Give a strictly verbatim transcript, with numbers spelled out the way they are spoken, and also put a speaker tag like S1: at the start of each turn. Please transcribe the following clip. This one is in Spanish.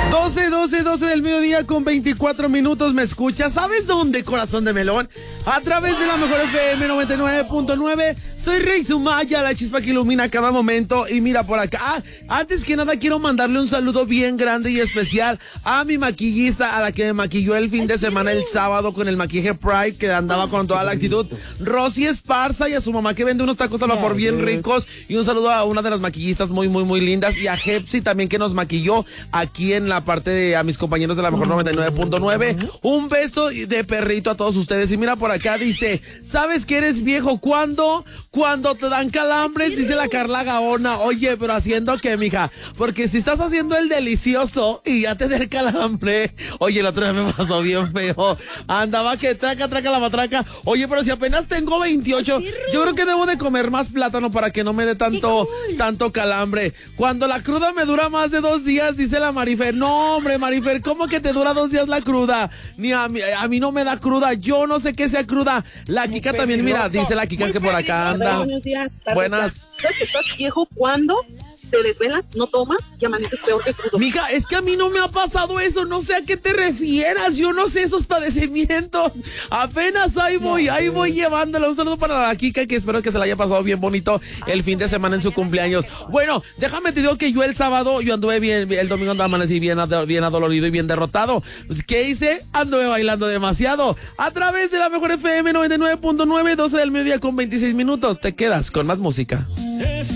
S1: doce, doce, doce del mediodía con veinticuatro minutos. ¿Me escuchas? ¿Sabes dónde, corazón de melón? A través de la mejor F M noventa y nueve punto nueve. Soy Rey Sumaya, la chispa que ilumina cada momento. Y mira por acá. Ah, antes que nada quiero mandarle un saludo bien grande y especial a mi maquillista, a la que me maquilló el fin de semana, el sábado, con el maquillaje Pride, que andaba con toda la actitud. Rosy Esparza, y a su mamá, que vende unos tacos al vapor bien ricos. Y un saludo a una de las maquillistas muy, muy, muy lindas. Y a Hepsi también, que nos maquilló aquí en la parte de a mis compañeros de la mejor noventa y nueve punto nueve. Un beso de perrito a todos ustedes. Y mira por acá, dice, ¿sabes que eres viejo? ¿Cuándo? Cuando te dan calambres, dice la Carla Gaona. Oye, pero ¿haciendo qué, mija? Porque si estás haciendo el delicioso y ya te da calambre. Oye, el otro día me pasó bien feo. Andaba que traca, traca la matraca. Oye, pero si apenas tengo veintiocho, yo creo que debo de comer más plátano para que no me dé tanto, cool. tanto calambre. Cuando la cruda me dura más de dos días, dice la Marifer. No, hombre, Marifer, ¿cómo que te dura dos días la cruda? Ni a mí, a mí no me da cruda. Yo no sé qué sea cruda. La Muy Kika también, mira, dice la Kika que por acá anda.
S2: Buenos días. Tarde,
S1: Buenas.
S2: ¿Sabes que estás viejo cuando te desvelas, no tomas y amaneces peor que crudo?
S1: Mija, es que a mí no me ha pasado eso, no sé a qué te refieras, yo no sé esos padecimientos. Apenas ahí voy, no, ahí voy llevándola. Un saludo para la Kika, que espero que se la haya pasado bien bonito el fin de semana en su cumpleaños. Bueno, déjame te digo que yo el sábado, yo anduve bien, el domingo amanecí bien, bien adolorido y bien derrotado. ¿Qué hice? Anduve bailando demasiado. A través de la mejor F M noventa y nueve punto nueve, doce del mediodía con veintiséis minutos. Te quedas con más música.